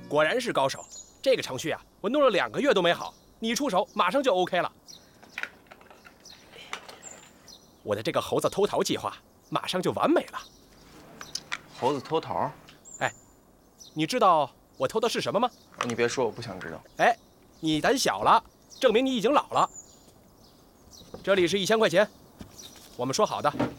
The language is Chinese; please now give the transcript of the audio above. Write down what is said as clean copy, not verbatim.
果然是高手。这个程序啊，我弄了2个月都没好，你出手马上就 OK 了。我的这个猴子偷桃计划马上就完美了。 猴子偷桃？ 哎，你知道我偷的是什么吗？ 你别说，我不想知道。 哎，你胆小了，证明你已经老了。这里是1000块钱，我们说好的，